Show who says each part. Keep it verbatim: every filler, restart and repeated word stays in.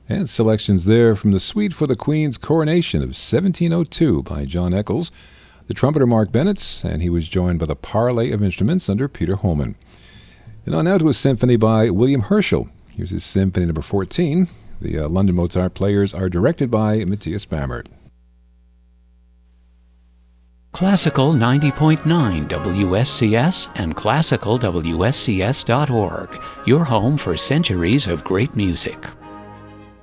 Speaker 1: And selections there from the Suite for the Queen's Coronation of seventeen oh two by John Eccles, the trumpeter Mark Bennett, and he was joined by the parley of instruments under Peter Holman. And on now to a symphony by William Herschel. Here's his Symphony Number fourteen. The uh, London Mozart Players are directed by Matthias Bammert.
Speaker 2: Classical ninety point nine W S C S and classical W S C S dot org, your home for centuries of great music.